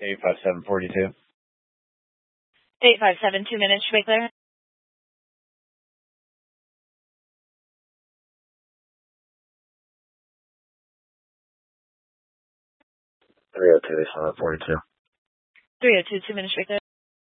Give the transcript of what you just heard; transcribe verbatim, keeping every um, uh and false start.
eight five seven forty-two. eight five seven, two minutes, should we clear? three oh two, eight seven forty-two. three oh two, two minutes, should we clear?